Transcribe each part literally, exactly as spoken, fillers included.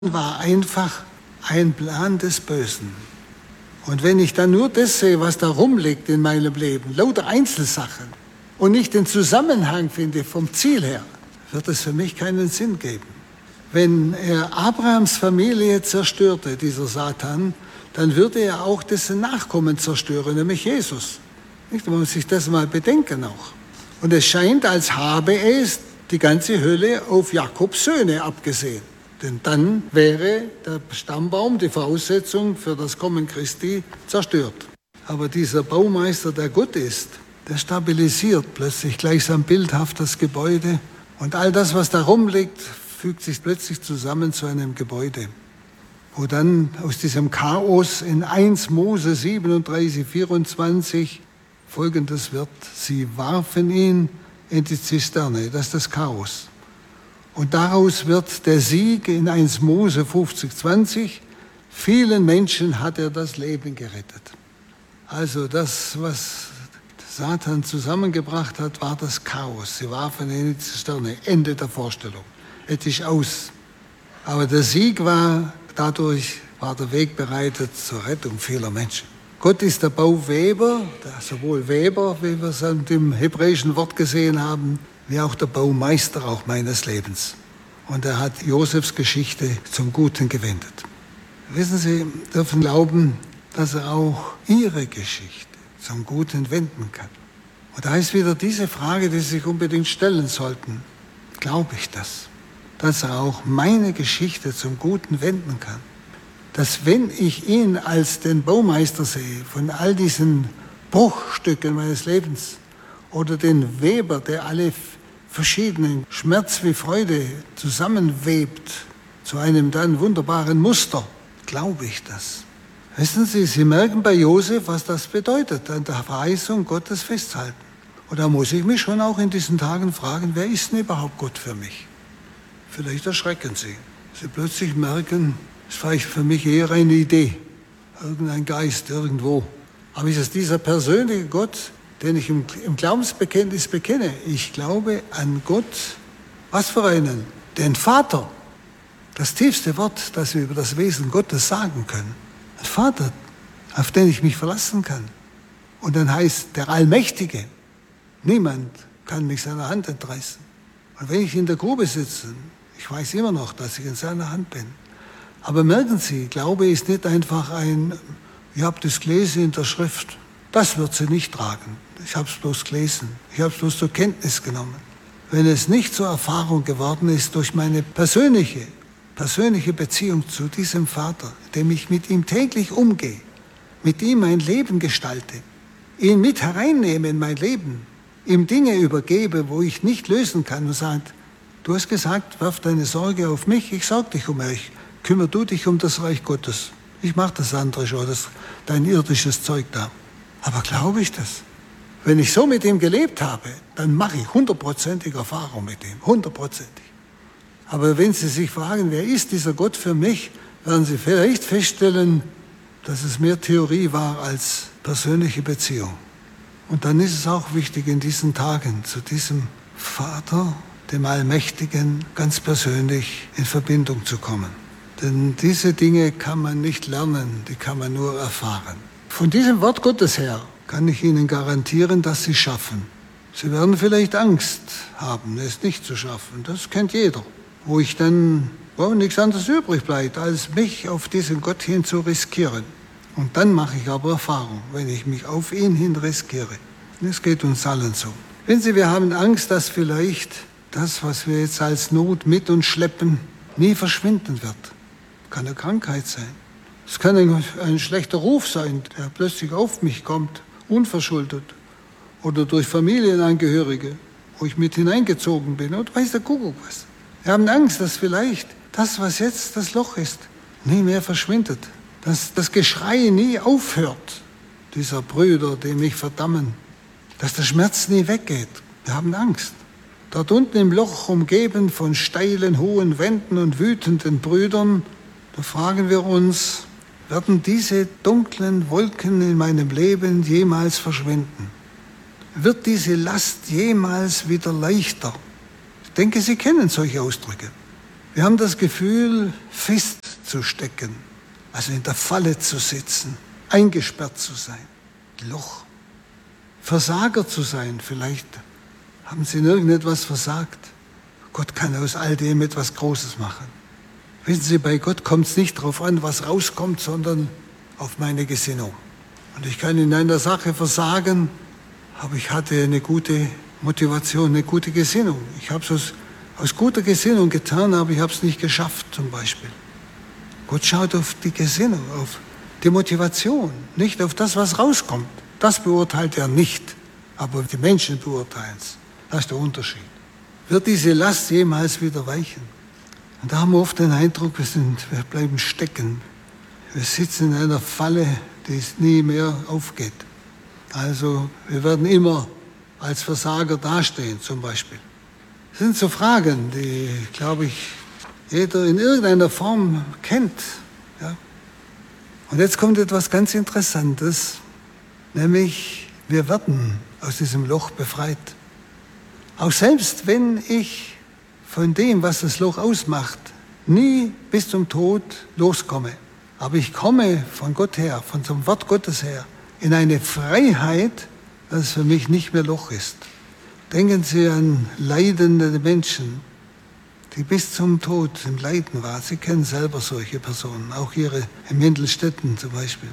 war einfach ein Plan des Bösen. Und wenn ich dann nur das sehe, was da rumliegt in meinem Leben, lauter Einzelsachen, und nicht den Zusammenhang finde vom Ziel her, wird es für mich keinen Sinn geben. Wenn er Abrahams Familie zerstörte, dieser Satan, dann würde er auch dessen Nachkommen zerstören, nämlich Jesus. Nicht? Man muss sich das mal bedenken auch. Und es scheint, als habe es die ganze Hölle auf Jakobs Söhne abgesehen. Denn dann wäre der Stammbaum, die Voraussetzung für das Kommen Christi, zerstört. Aber dieser Baumeister, der Gott ist, der stabilisiert plötzlich gleichsam bildhaft das Gebäude. Und all das, was da rumliegt, fügt sich plötzlich zusammen zu einem Gebäude. Wo dann aus diesem Chaos in eins Mose siebenunddreißig, vierundzwanzig Folgendes wird: Sie warfen ihn in die Zisterne, das ist das Chaos. Und daraus wird der Sieg in eins Mose fünfzig, zwanzig. Vielen Menschen hat er das Leben gerettet. Also das, was Satan zusammengebracht hat, war das Chaos. Sie warfen ihn in die Zisterne. Ende der Vorstellung. Es ist aus. Aber der Sieg war, dadurch war der Weg bereitet zur Rettung vieler Menschen. Gott ist der Bauweber, der sowohl Weber, wie wir es an dem hebräischen Wort gesehen haben, wie auch der Baumeister auch meines Lebens. Und er hat Josefs Geschichte zum Guten gewendet. Wissen Sie, dürfen glauben, dass er auch Ihre Geschichte zum Guten wenden kann. Und da ist wieder diese Frage, die Sie sich unbedingt stellen sollten. Glaube ich das? Dass er auch meine Geschichte zum Guten wenden kann? Dass wenn ich ihn als den Baumeister sehe, von all diesen Bruchstücken meines Lebens, oder den Weber, der alle verschiedenen Schmerz wie Freude zusammenwebt zu einem dann wunderbaren Muster, glaube ich das. Wissen Sie, Sie merken bei Josef, was das bedeutet, an der Verheißung Gottes festhalten. Und da muss ich mich schon auch in diesen Tagen fragen, wer ist denn überhaupt Gott für mich? Vielleicht erschrecken Sie. Sie plötzlich merken, es ist vielleicht für mich eher eine Idee, irgendein Geist irgendwo. Aber ist es dieser persönliche Gott, den ich im, im Glaubensbekenntnis bekenne? Ich glaube an Gott. Was für einen? Den Vater. Das tiefste Wort, das wir über das Wesen Gottes sagen können. Ein Vater, auf den ich mich verlassen kann. Und dann heißt der Allmächtige. Niemand kann mich seiner Hand entreißen. Und wenn ich in der Grube sitze, ich weiß immer noch, dass ich in seiner Hand bin. Aber merken Sie, Glaube ist nicht einfach ein, ich habe das gelesen in der Schrift. Das wird sie nicht tragen. Ich habe es bloß gelesen. Ich habe es bloß zur Kenntnis genommen. Wenn es nicht zur Erfahrung geworden ist durch meine persönliche, persönliche Beziehung zu diesem Vater, indem ich mit ihm täglich umgehe, mit ihm mein Leben gestalte, ihn mit hereinnehme in mein Leben, ihm Dinge übergebe, wo ich nicht lösen kann und sagt, du hast gesagt, werf deine Sorge auf mich, ich sorge dich um euch. Kümmer du dich um das Reich Gottes. Ich mache das andere schon, das, dein irdisches Zeug da. Aber glaube ich das? Wenn ich so mit ihm gelebt habe, dann mache ich hundertprozentige Erfahrung mit ihm, hundertprozentig. Aber wenn Sie sich fragen, wer ist dieser Gott für mich, werden Sie vielleicht feststellen, dass es mehr Theorie war als persönliche Beziehung. Und dann ist es auch wichtig, in diesen Tagen zu diesem Vater, dem Allmächtigen, ganz persönlich in Verbindung zu kommen. Denn diese Dinge kann man nicht lernen, die kann man nur erfahren. Von diesem Wort Gottes her kann ich Ihnen garantieren, dass Sie es schaffen. Sie werden vielleicht Angst haben, es nicht zu schaffen. Das kennt jeder. Wo ich dann, wo nichts anderes übrig bleibt, als mich auf diesen Gott hin zu riskieren. Und dann mache ich aber Erfahrung, wenn ich mich auf ihn hin riskiere. Es geht uns allen so. Wenn Sie, wir haben Angst, dass vielleicht das, was wir jetzt als Not mit uns schleppen, nie verschwinden wird. Kann eine Krankheit sein. Es kann ein, ein schlechter Ruf sein, der plötzlich auf mich kommt, unverschuldet. Oder durch Familienangehörige, wo ich mit hineingezogen bin. Und weiß der Kuckuck was. Wir haben Angst, dass vielleicht das, was jetzt das Loch ist, nie mehr verschwindet. Dass das Geschrei nie aufhört, dieser Brüder, die mich verdammen. Dass der Schmerz nie weggeht. Wir haben Angst. Dort unten im Loch, umgeben von steilen, hohen Wänden und wütenden Brüdern, da fragen wir uns, werden diese dunklen Wolken in meinem Leben jemals verschwinden? Wird diese Last jemals wieder leichter? Ich denke, Sie kennen solche Ausdrücke. Wir haben das Gefühl, festzustecken, also in der Falle zu sitzen, eingesperrt zu sein, Loch. Versager zu sein, vielleicht haben Sie in irgendetwas versagt. Gott kann aus all dem etwas Großes machen. Wissen Sie, bei Gott kommt es nicht darauf an, was rauskommt, sondern auf meine Gesinnung. Und ich kann in einer Sache versagen, aber ich hatte eine gute Motivation, eine gute Gesinnung. Ich habe es aus, aus guter Gesinnung getan, aber ich habe es nicht geschafft, zum Beispiel. Gott schaut auf die Gesinnung, auf die Motivation, nicht auf das, was rauskommt. Das beurteilt er nicht, aber die Menschen beurteilen es. Das ist der Unterschied. Wird diese Last jemals wieder weichen? Und da haben wir oft den Eindruck, wir, sind, wir bleiben stecken. Wir sitzen in einer Falle, die es nie mehr aufgeht. Also wir werden immer als Versager dastehen, zum Beispiel. Das sind so Fragen, die, glaube ich, jeder in irgendeiner Form kennt. Ja? Und jetzt kommt etwas ganz Interessantes, nämlich wir werden aus diesem Loch befreit. Auch selbst wenn ich von dem, was das Loch ausmacht, nie bis zum Tod loskomme. Aber ich komme von Gott her, von dem Wort Gottes her, in eine Freiheit, dass für mich nicht mehr Loch ist. Denken Sie an leidende Menschen, die bis zum Tod im Leiden waren. Sie kennen selber solche Personen, auch Ihre in Mindelstetten zum Beispiel,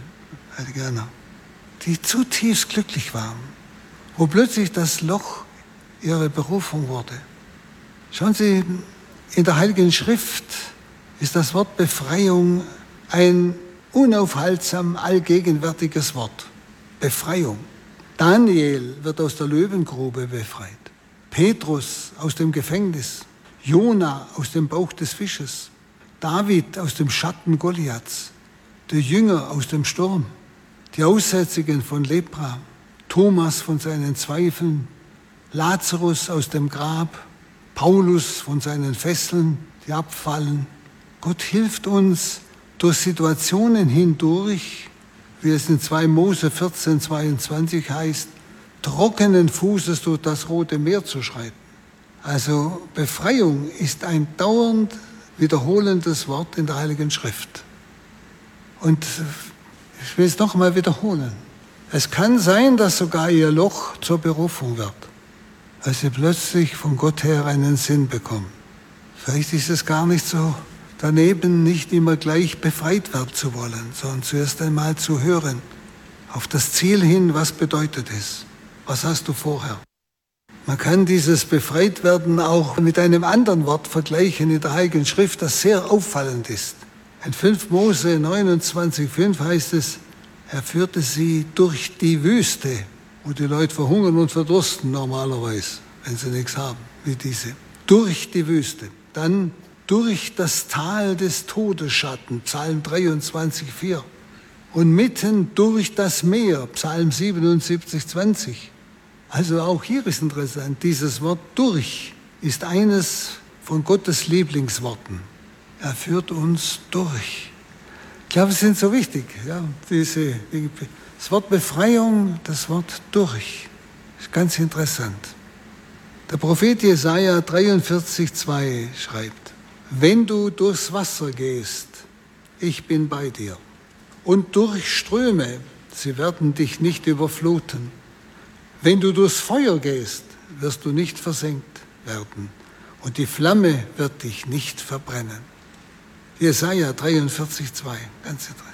die zutiefst glücklich waren, wo plötzlich das Loch ihre Berufung wurde. Schauen Sie, in der Heiligen Schrift ist das Wort Befreiung ein unaufhaltsam allgegenwärtiges Wort. Befreiung. Daniel wird aus der Löwengrube befreit. Petrus aus dem Gefängnis. Jona aus dem Bauch des Fisches. David aus dem Schatten Goliaths. Der Jünger aus dem Sturm. Die Aussätzigen von Lepra. Thomas von seinen Zweifeln. Lazarus aus dem Grab. Paulus von seinen Fesseln, die abfallen. Gott hilft uns durch Situationen hindurch, wie es in zwei Mose vierzehn, zweiundzwanzig heißt, trockenen Fußes durch das Rote Meer zu schreiten. Also Befreiung ist ein dauernd wiederholendes Wort in der Heiligen Schrift. Und ich will es noch mal wiederholen. Es kann sein, dass sogar ihr Loch zur Berufung wird, als sie plötzlich von Gott her einen Sinn bekommen. Vielleicht ist es gar nicht so daneben, nicht immer gleich befreit werden zu wollen, sondern zuerst einmal zu hören, auf das Ziel hin, was bedeutet es? Was hast du vorher? Man kann dieses Befreitwerden auch mit einem anderen Wort vergleichen in der Heiligen Schrift, das sehr auffallend ist. In fünf Mose neunundzwanzig, fünf heißt es, er führte sie durch die Wüste, wo die Leute verhungern und verdursten normalerweise, wenn sie nichts haben, wie diese. Durch die Wüste. Dann durch das Tal des Todesschatten, Psalm dreiundzwanzig, vier. Und mitten durch das Meer, Psalm siebenundsiebzig, zwanzig. Also auch hier ist interessant, dieses Wort durch ist eines von Gottes Lieblingsworten. Er führt uns durch. Ich glaube, es sind so wichtig, ja, diese, das Wort Befreiung, das Wort durch. Ist ganz interessant. Der Prophet Jesaja dreiundvierzig, zwei schreibt, wenn du durchs Wasser gehst, ich bin bei dir. Und durch Ströme, sie werden dich nicht überfluten. Wenn du durchs Feuer gehst, wirst du nicht versenkt werden. Und die Flamme wird dich nicht verbrennen. Jesaja dreiundvierzig, zwei, ganz interessant.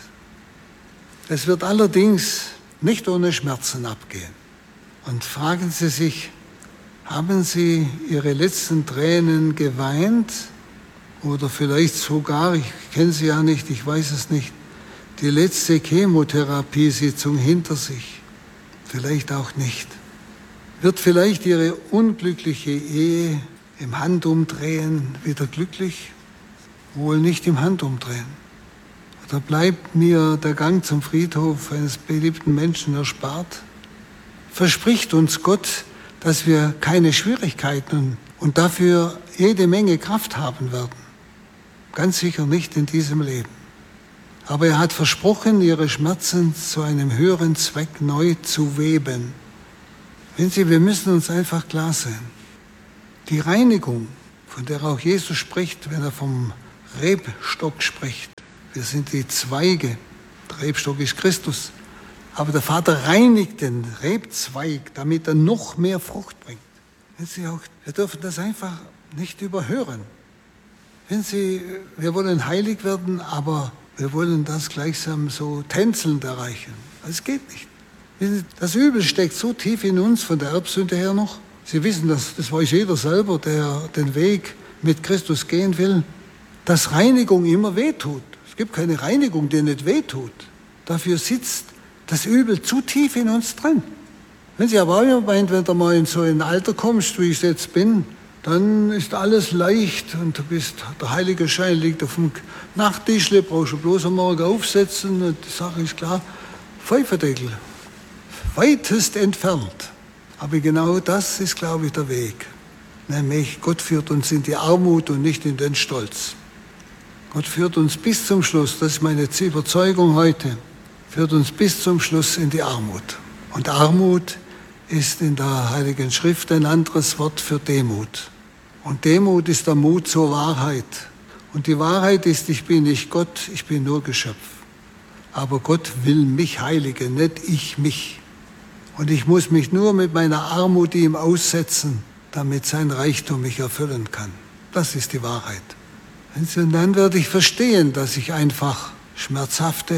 Es wird allerdings nicht ohne Schmerzen abgehen. Und fragen Sie sich, haben Sie Ihre letzten Tränen geweint? Oder vielleicht sogar, ich kenne Sie ja nicht, ich weiß es nicht, die letzte Chemotherapiesitzung hinter sich? Vielleicht auch nicht. Wird vielleicht Ihre unglückliche Ehe im Handumdrehen wieder glücklich? Wohl nicht im Handumdrehen. Oder bleibt mir der Gang zum Friedhof eines beliebten Menschen erspart? Verspricht uns Gott, dass wir keine Schwierigkeiten und dafür jede Menge Kraft haben werden? Ganz sicher nicht in diesem Leben. Aber er hat versprochen, ihre Schmerzen zu einem höheren Zweck neu zu weben. Wenn Sie, wir müssen uns einfach klar sein. Die Reinigung von der auch Jesus spricht, wenn er vom Rebstock spricht. Wir sind die Zweige, der Rebstock ist Christus. Aber der Vater reinigt den Rebzweig, damit er noch mehr Frucht bringt. Wenn Sie auch, wir dürfen das einfach nicht überhören. Wenn Sie, wir wollen heilig werden, aber wir wollen das gleichsam so tänzelnd erreichen. Es geht nicht. Das Übel steckt so tief in uns, von der Erbsünde her noch. Sie wissen, das, das weiß jeder selber, der den Weg mit Christus gehen will, dass Reinigung immer wehtut. Es gibt keine Reinigung, die nicht wehtut. Dafür sitzt das Übel zu tief in uns drin. Wenn Sie aber auch meint, wenn du mal in so ein Alter kommst, wie ich jetzt bin, dann ist alles leicht und du bist, der heilige Schein liegt auf dem Nachttischle, brauchst du bloß am Morgen aufsetzen und die Sache ist klar, Pfeifendeckel, weitest entfernt. Aber genau das ist, glaube ich, der Weg. Nämlich Gott führt uns in die Armut und nicht in den Stolz. Gott führt uns bis zum Schluss, das ist meine Überzeugung heute, führt uns bis zum Schluss in die Armut. Und Armut ist in der Heiligen Schrift ein anderes Wort für Demut. Und Demut ist der Mut zur Wahrheit. Und die Wahrheit ist, ich bin nicht Gott, ich bin nur Geschöpf. Aber Gott will mich heiligen, nicht ich mich. Und ich muss mich nur mit meiner Armut ihm aussetzen, damit sein Reichtum mich erfüllen kann. Das ist die Wahrheit. Und dann werde ich verstehen, dass ich einfach schmerzhafte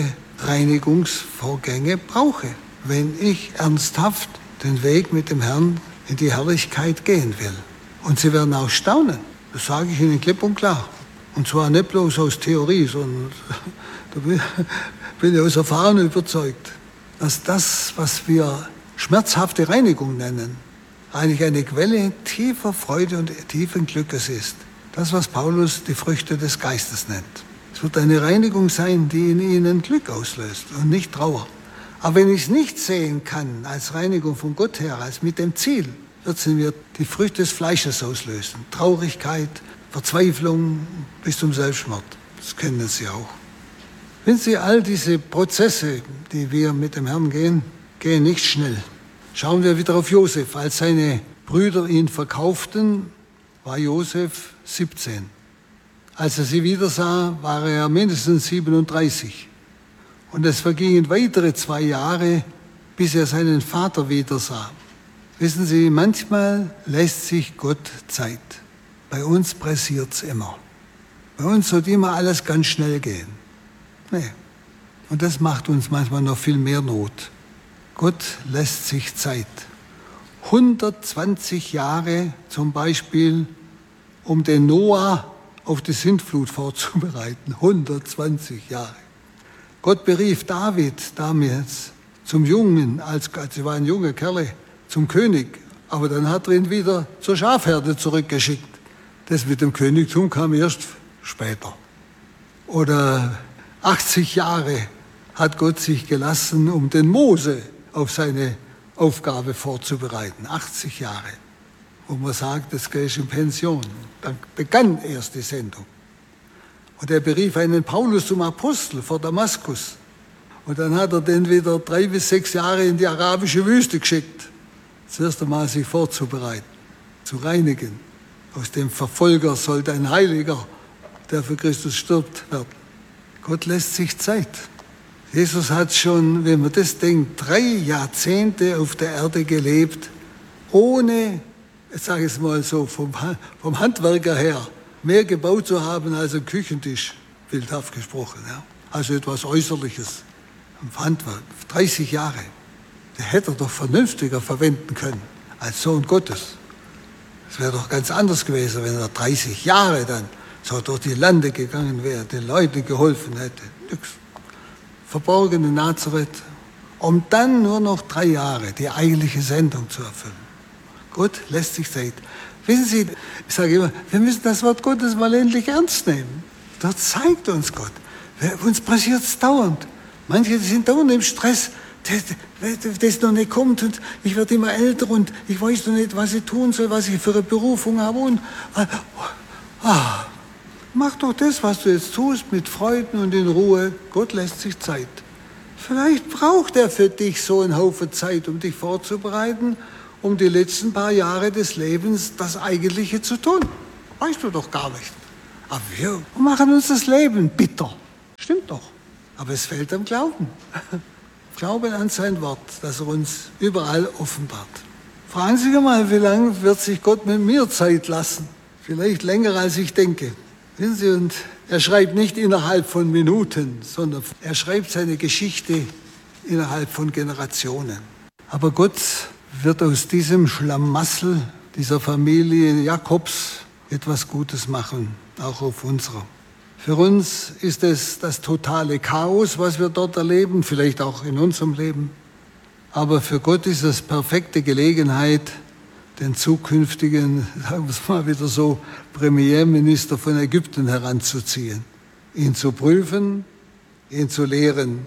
Reinigungsvorgänge brauche, wenn ich ernsthaft den Weg mit dem Herrn in die Herrlichkeit gehen will. Und Sie werden auch staunen, das sage ich Ihnen klipp und klar. Und zwar nicht bloß aus Theorie, sondern da bin ich aus Erfahrung überzeugt, dass das, was wir schmerzhafte Reinigung nennen, eigentlich eine Quelle tiefer Freude und tiefen Glückes ist. Das, was Paulus die Früchte des Geistes nennt. Es wird eine Reinigung sein, die in Ihnen Glück auslöst und nicht Trauer. Aber wenn ich es nicht sehen kann als Reinigung von Gott her, als mit dem Ziel, wird sie mir die Früchte des Fleisches auslösen. Traurigkeit, Verzweiflung bis zum Selbstmord. Das kennen Sie auch. Wenn Sie all diese Prozesse, die wir mit dem Herrn gehen, gehen nicht schnell. Schauen wir wieder auf Josef. Als seine Brüder ihn verkauften, war Josef siebzehn. Als er sie wieder sah, war er mindestens siebenunddreißig. Und es vergingen weitere zwei Jahre, bis er seinen Vater wieder sah. Wissen Sie, manchmal lässt sich Gott Zeit. Bei uns pressiert es immer. Bei uns sollte immer alles ganz schnell gehen. Nee. Und das macht uns manchmal noch viel mehr Not. Gott lässt sich Zeit. hundertzwanzig Jahre zum Beispiel, um den Noah auf die Sintflut vorzubereiten. hundertzwanzig Jahre. Gott berief David damals zum Jungen, als, als sie war ein junger Kerl, zum König. Aber dann hat er ihn wieder zur Schafherde zurückgeschickt. Das mit dem Königtum kam erst später. Oder achtzig Jahre hat Gott sich gelassen, um den Mose auf seine Aufgabe vorzubereiten. achtzig Jahre. Wo man sagt, das ist in Pension. Dann begann erst die Sendung. Und er berief einen Paulus zum Apostel vor Damaskus. Und dann hat er den wieder drei bis sechs Jahre in die arabische Wüste geschickt. Das erste Mal sich vorzubereiten, zu reinigen. Aus dem Verfolger sollte ein Heiliger, der für Christus stirbt, werden. Gott lässt sich Zeit. Jesus hat schon, wenn man das denkt, drei Jahrzehnte auf der Erde gelebt, ohne, jetzt sage ich es mal so, vom, vom Handwerker her, mehr gebaut zu haben als ein Küchentisch, bildhaft gesprochen. Ja. Also etwas Äußerliches im Handwerk. dreißig Jahre. Der hätte er doch vernünftiger verwenden können als Sohn Gottes. Es wäre doch ganz anders gewesen, wenn er dreißig Jahre dann so durch die Lande gegangen wäre, den Leuten geholfen hätte. Nix. Verborgen in Nazareth, um dann nur noch drei Jahre die eigentliche Sendung zu erfüllen. Gott lässt sich Zeit. Wissen Sie, ich sage immer, wir müssen das Wort Gottes mal endlich ernst nehmen. Dort zeigt uns Gott. Uns passiert es dauernd. Manche sind dauernd im Stress, das, das noch nicht kommt und ich werde immer älter und ich weiß noch nicht, was ich tun soll, was ich für eine Berufung habe. Und, ah, mach doch das, was du jetzt tust, mit Freuden und in Ruhe. Gott lässt sich Zeit. Vielleicht braucht er für dich so einen Haufen Zeit, um dich vorzubereiten, um die letzten paar Jahre des Lebens das Eigentliche zu tun. Weißt du doch gar nicht. Aber wir machen uns das Leben bitter. Stimmt doch. Aber es fehlt am Glauben. Glauben an sein Wort, das er uns überall offenbart. Fragen Sie mal, wie lange wird sich Gott mit mir Zeit lassen? Vielleicht länger, als ich denke. Wissen Sie, und er schreibt nicht innerhalb von Minuten, sondern er schreibt seine Geschichte innerhalb von Generationen. Aber Gott wird aus diesem Schlamassel dieser Familie Jakobs etwas Gutes machen, auch auf unserer. Für uns ist es das totale Chaos, was wir dort erleben, vielleicht auch in unserem Leben. Aber für Gott ist es perfekte Gelegenheit, den zukünftigen, sagen wir es mal wieder so, Premierminister von Ägypten heranzuziehen, ihn zu prüfen, ihn zu lehren.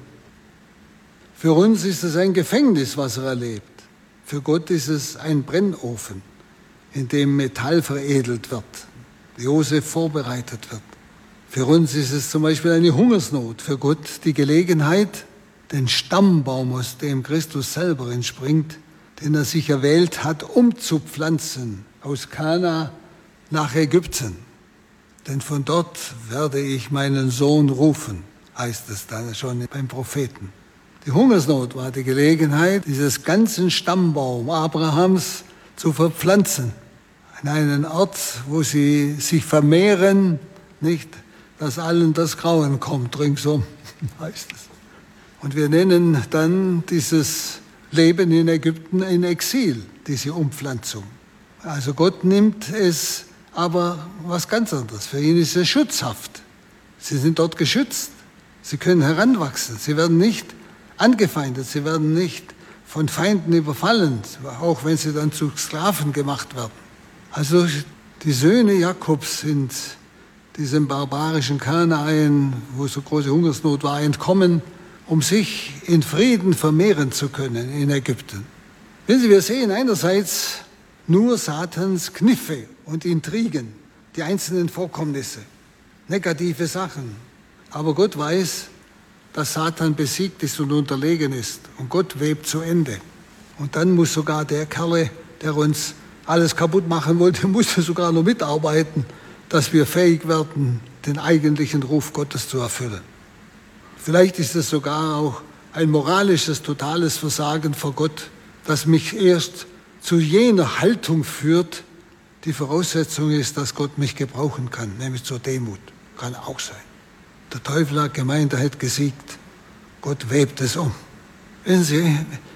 Für uns ist es ein Gefängnis, was er erlebt. Für Gott ist es ein Brennofen, in dem Metall veredelt wird, Josef vorbereitet wird. Für uns ist es zum Beispiel eine Hungersnot, für Gott die Gelegenheit, den Stammbaum, aus dem Christus selber entspringt, den er sich erwählt hat, umzupflanzen aus Kana nach Ägypten. Denn von dort werde ich meinen Sohn rufen, heißt es dann schon beim Propheten. Die Hungersnot war die Gelegenheit, dieses ganzen Stammbaum Abrahams zu verpflanzen. An einen Ort, wo sie sich vermehren, nicht, dass allen das Grauen kommt ringsum, heißt es. Und wir nennen dann dieses Leben in Ägypten ein Exil, diese Umpflanzung. Also Gott nimmt es aber was ganz anderes. Für ihn ist es schutzhaft. Sie sind dort geschützt. Sie können heranwachsen. Sie werden nicht angefeindet. Sie werden nicht von Feinden überfallen, auch wenn sie dann zu Sklaven gemacht werden. Also die Söhne Jakobs sind diesem barbarischen Kanaän, wo so große Hungersnot war, entkommen, um sich in Frieden vermehren zu können in Ägypten. Wissen Sie, wir sehen einerseits nur Satans Kniffe und Intrigen, die einzelnen Vorkommnisse, negative Sachen. Aber Gott weiß, dass Satan besiegt ist und unterlegen ist. Und Gott webt zu Ende. Und dann muss sogar der Kerle, der uns alles kaputt machen wollte, musste sogar noch mitarbeiten, dass wir fähig werden, den eigentlichen Ruf Gottes zu erfüllen. Vielleicht ist es sogar auch ein moralisches, totales Versagen vor Gott, das mich erst zu jener Haltung führt, die Voraussetzung ist, dass Gott mich gebrauchen kann, nämlich zur Demut. Kann auch sein. Der Teufel hat gemeint, er hätte gesiegt. Gott webt es um. Wissen Sie,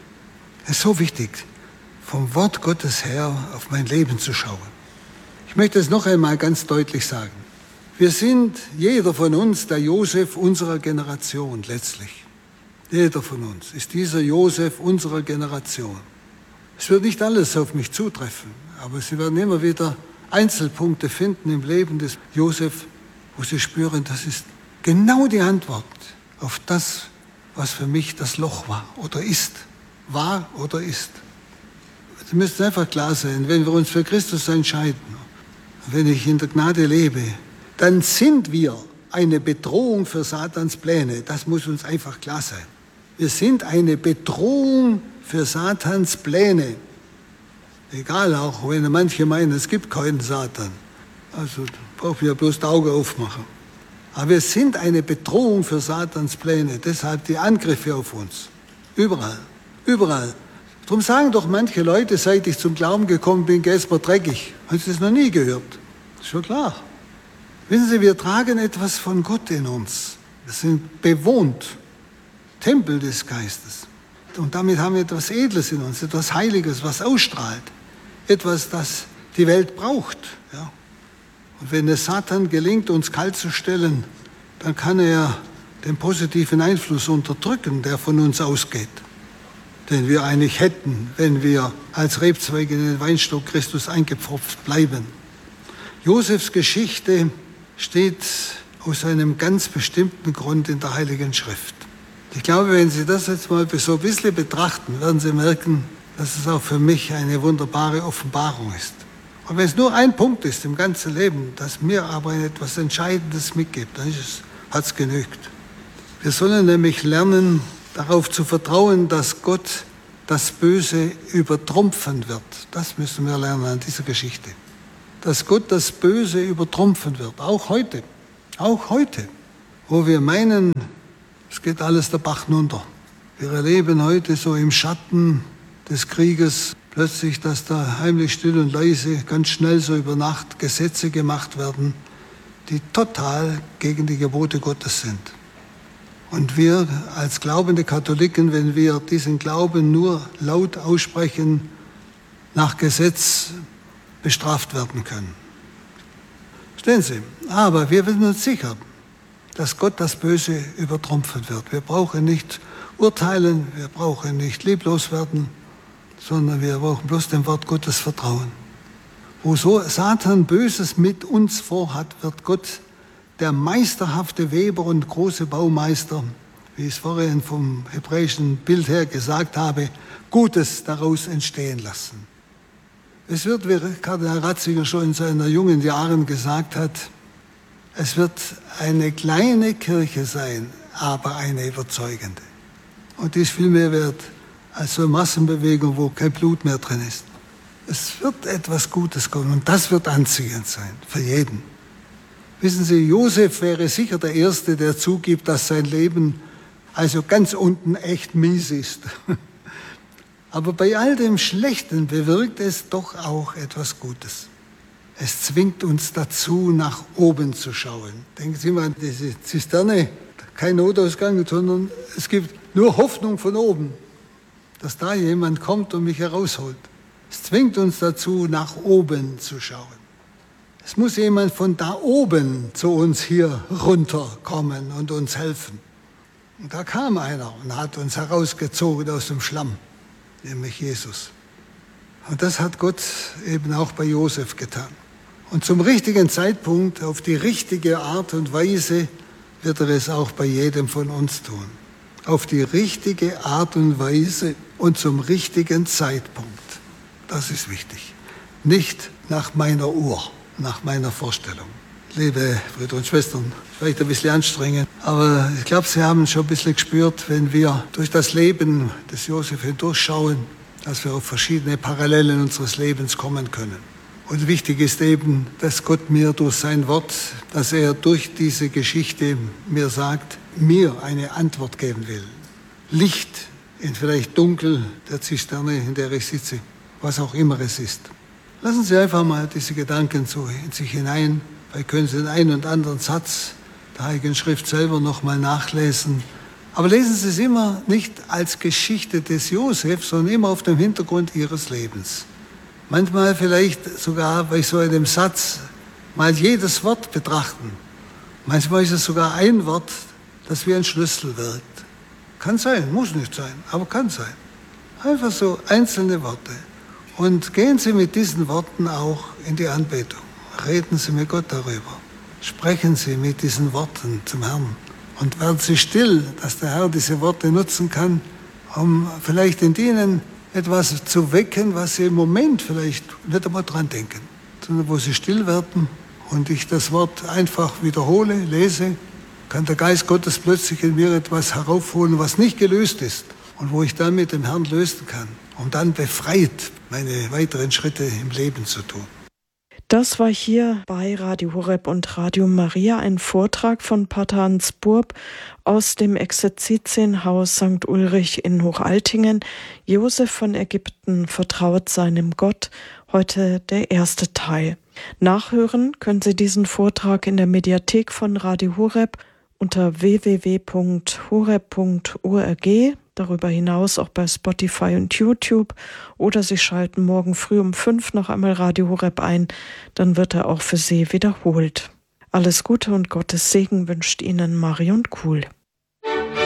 es ist so wichtig, vom Wort Gottes her auf mein Leben zu schauen. Ich möchte es noch einmal ganz deutlich sagen. Wir sind, jeder von uns, der Josef unserer Generation letztlich. Jeder von uns ist dieser Josef unserer Generation. Es wird nicht alles auf mich zutreffen, aber Sie werden immer wieder Einzelpunkte finden im Leben des Josef, wo Sie spüren, das ist genau die Antwort auf das, was für mich das Loch war oder ist. War oder ist. Sie müssen einfach klar sein, wenn wir uns für Christus entscheiden, wenn ich in der Gnade lebe, dann sind wir eine Bedrohung für Satans Pläne. Das muss uns einfach klar sein. Wir sind eine Bedrohung für Satans Pläne. Egal, auch wenn manche meinen, es gibt keinen Satan. Also brauchen wir bloß die Augen aufmachen. Aber wir sind eine Bedrohung für Satans Pläne. Deshalb die Angriffe auf uns. Überall. Überall. Darum sagen doch manche Leute, seit ich zum Glauben gekommen bin, geht es mir dreckig. Haben Sie das noch nie gehört? Ist schon klar. Wissen Sie, wir tragen etwas von Gott in uns. Wir sind bewohnt. Tempel des Geistes. Und damit haben wir etwas Edles in uns, etwas Heiliges, was ausstrahlt. Etwas, das die Welt braucht. Ja. Und wenn es Satan gelingt, uns kalt zu stellen, dann kann er den positiven Einfluss unterdrücken, der von uns ausgeht. Den wir eigentlich hätten, wenn wir als Rebzweige in den Weinstock Christus eingepfropft bleiben. Josefs Geschichte steht aus einem ganz bestimmten Grund in der Heiligen Schrift. Ich glaube, wenn Sie das jetzt mal so ein bisschen betrachten, werden Sie merken, dass es auch für mich eine wunderbare Offenbarung ist. Und wenn es nur ein Punkt ist im ganzen Leben, das mir aber etwas Entscheidendes mitgibt, dann hat es genügt. Wir sollen nämlich lernen, darauf zu vertrauen, dass Gott das Böse übertrumpfen wird. Das müssen wir lernen an dieser Geschichte. dass Gott das Böse übertrumpfen wird. Auch heute. Auch heute. Wo wir meinen, es geht alles der Bach runter. Wir erleben heute so im Schatten des Krieges plötzlich, dass da heimlich still und leise ganz schnell so über Nacht Gesetze gemacht werden, die total gegen die Gebote Gottes sind. Und wir als glaubende Katholiken, wenn wir diesen Glauben nur laut aussprechen, nach Gesetz bestraft werden können. Verstehen Sie? Aber wir sind uns sicher, dass Gott das Böse übertrumpfen wird. Wir brauchen nicht urteilen, wir brauchen nicht lieblos werden, sondern wir brauchen bloß dem Wort Gottes vertrauen. Wo so Satan Böses mit uns vorhat, wird Gott, der meisterhafte Weber und große Baumeister, wie ich es vorhin vom hebräischen Bild her gesagt habe, Gutes daraus entstehen lassen. Es wird, wie Kardinal Ratzinger schon in seinen jungen Jahren gesagt hat, es wird eine kleine Kirche sein, aber eine überzeugende. Und die ist viel mehr wert als so eine Massenbewegung, wo kein Blut mehr drin ist. Es wird etwas Gutes kommen und das wird anziehend sein für jeden. Wissen Sie, Josef wäre sicher der Erste, der zugibt, dass sein Leben also ganz unten echt mies ist. Aber bei all dem Schlechten bewirkt es doch auch etwas Gutes. Es zwingt uns dazu, nach oben zu schauen. Denken Sie mal an diese Zisterne, kein Notausgang, sondern es gibt nur Hoffnung von oben, dass da jemand kommt und mich herausholt. Es zwingt uns dazu, nach oben zu schauen. Es muss jemand von da oben zu uns hier runterkommen und uns helfen. Und da kam einer und hat uns herausgezogen aus dem Schlamm, nämlich Jesus. Und das hat Gott eben auch bei Josef getan. Und zum richtigen Zeitpunkt, auf die richtige Art und Weise, wird er es auch bei jedem von uns tun. Auf die richtige Art und Weise und zum richtigen Zeitpunkt. Das ist wichtig. Nicht nach meiner Uhr, nach meiner Vorstellung. Liebe Brüder und Schwestern, vielleicht ein bisschen anstrengend, aber ich glaube, Sie haben schon ein bisschen gespürt, wenn wir durch das Leben des Josef hindurchschauen, dass wir auf verschiedene Parallelen unseres Lebens kommen können. Und wichtig ist eben, dass Gott mir durch sein Wort, dass er durch diese Geschichte mir sagt, mir eine Antwort geben will. Licht in vielleicht Dunkel der Zisterne, in der ich sitze, was auch immer es ist. Lassen Sie einfach mal diese Gedanken so in sich hinein. Vielleicht können Sie den einen und anderen Satz der Heiligen Schrift selber nochmal nachlesen. Aber lesen Sie es immer nicht als Geschichte des Josef, sondern immer auf dem Hintergrund Ihres Lebens. Manchmal vielleicht sogar bei so einem Satz mal jedes Wort betrachten. Manchmal ist es sogar ein Wort, das wie ein Schlüssel wirkt. Kann sein, muss nicht sein, aber kann sein. Einfach so einzelne Worte. Und gehen Sie mit diesen Worten auch in die Anbetung. Reden Sie mit Gott darüber. Sprechen Sie mit diesen Worten zum Herrn. Und werden Sie still, dass der Herr diese Worte nutzen kann, um vielleicht in Ihnen etwas zu wecken, was Sie im Moment vielleicht nicht einmal dran denken, sondern wo Sie still werden und ich das Wort einfach wiederhole, lese, kann der Geist Gottes plötzlich in mir etwas heraufholen, was nicht gelöst ist und wo ich dann mit dem Herrn lösen kann, um dann befreit meine weiteren Schritte im Leben zu tun. Das war hier bei Radio Horeb und Radio Maria ein Vortrag von Pater Hans Burb aus dem Exerzitienhaus Sankt Ulrich in Hochaltingen. Josef von Ägypten vertraut seinem Gott. Heute der erste Teil. Nachhören können Sie diesen Vortrag in der Mediathek von Radio Horeb unter w w w punkt horeb punkt org. Darüber hinaus auch bei Spotify und YouTube. Oder Sie schalten morgen früh um fünf noch einmal Radio Horeb ein. Dann wird er auch für Sie wiederholt. Alles Gute und Gottes Segen wünscht Ihnen Marion Kuhl.